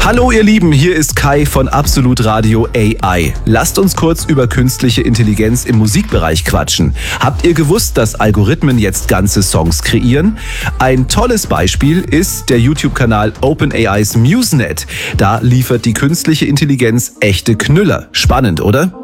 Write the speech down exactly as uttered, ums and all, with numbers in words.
Hallo ihr Lieben, hier ist Kai von Absolut Radio A I. Lasst uns kurz über künstliche Intelligenz im Musikbereich quatschen. Habt ihr gewusst, dass Algorithmen jetzt ganze Songs kreieren? Ein tolles Beispiel ist der YouTube-Kanal OpenAI's MuseNet. Da liefert die künstliche Intelligenz echte Knüller. Spannend, oder?